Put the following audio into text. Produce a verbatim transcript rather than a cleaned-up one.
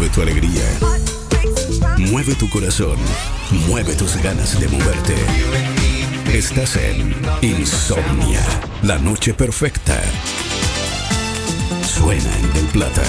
mueve tu alegría, mueve tu corazón, mueve tus ganas de moverte. Estás en Insomnia, la noche perfecta. Suena en Del Plata.